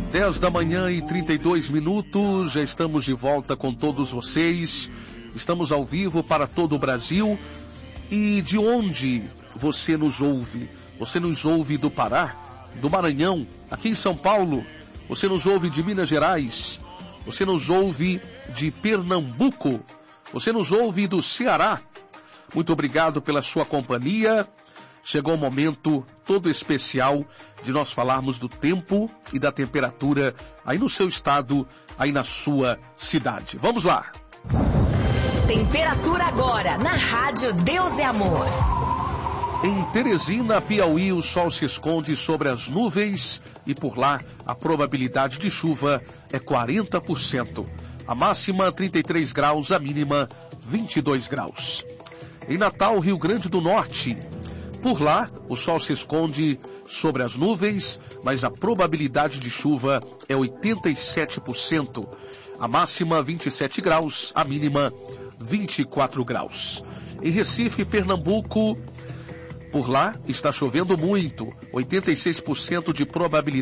10 da manhã e 32 minutos, já estamos de volta com todos vocês. Estamos ao vivo para todo o Brasil. E de onde você nos ouve? Você nos ouve do Pará, do Maranhão, aqui em São Paulo. Você nos ouve de Minas Gerais. Você nos ouve de Pernambuco. Você nos ouve do Ceará. Muito obrigado pela sua companhia. Chegou o momento todo especial de nós falarmos do tempo e da temperatura aí no seu estado, aí na sua cidade. Vamos lá! Temperatura agora na Rádio Deus é Amor. Em Teresina, Piauí, o sol se esconde sobre as nuvens e por lá a probabilidade de chuva é 40%. A máxima 33 graus, a mínima 22 graus. Em Natal, Rio Grande do Norte, por lá, o sol se esconde sobre as nuvens, mas a probabilidade de chuva é 87%. A máxima 27 graus, a mínima 24 graus. Em Recife, Pernambuco, por lá está chovendo muito, 86% de probabilidade